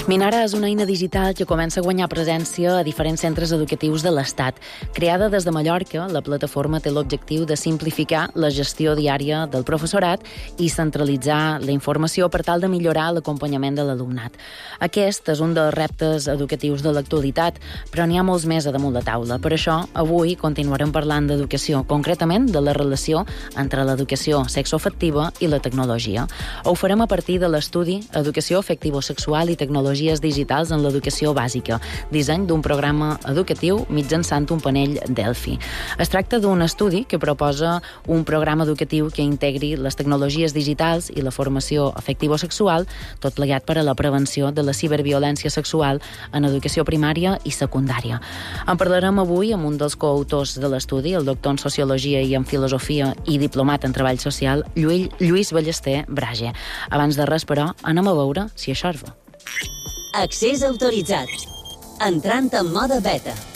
Minara és una eina digital que comença a guanyar presència a diferents centres educatius de l'Estat. Creada des de Mallorca, la plataforma té l'objectiu de simplificar la gestió diària del professorat i centralitzar la informació per tal de millorar l'acompanyament de l'alumnat. Aquest és un dels reptes educatius de l'actualitat, però n'hi ha molts més a damunt la taula. Per això, avui continuarem parlant d'educació, concretament de la relació entre l'educació sexoafectiva i la tecnologia. Ho farem a partir de l'estudi Educació afectivo-sexual i tecnologies digitals en l'educació bàsica, disseny d'un programa educatiu mitjançant un panell Delphi. Es tracta d'un estudi que proposa un programa educatiu que integri les tecnologies digitals i la formació afectivo-sexual, tot plegat per a la prevenció de la ciberviolència sexual en educació primària i secundària. En parlarem avui amb un dels coautors de l'estudi, el doctor en Sociologia i en Filosofia i diplomat en Treball Social, Lluís Ballester Brage. Abans de res, però, anem a veure si això és bo. Accés autoritzat. Entrant en mode beta.